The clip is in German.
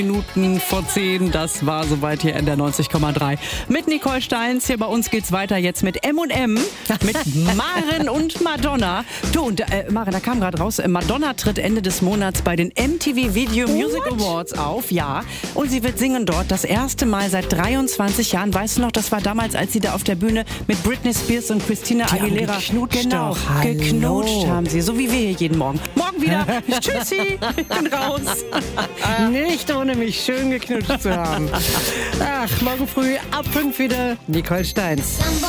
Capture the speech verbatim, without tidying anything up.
Minuten vor zehn, das war soweit hier in der neunzig Komma drei. Mit Nicole Steins, hier bei uns geht's weiter jetzt mit M und M, mit Maren und Madonna. Du, und äh, Maren, da kam gerade raus, äh, Madonna tritt Ende des Monats bei den M T V Video Music What? Awards auf, ja. Und sie wird singen dort das erste Mal seit dreiundzwanzig Jahren. Weißt du noch, das war damals, als sie da auf der Bühne mit Britney Spears und Christina Die Aguilera haben geknutscht genau, doch. geknutscht haben sie, so wie wir hier jeden Morgen. Morgen wieder, tschüssi, ich bin raus. Nicht ohne mich schön geknutscht zu haben. Ach, morgen früh ab fünf wieder Nicole Steins.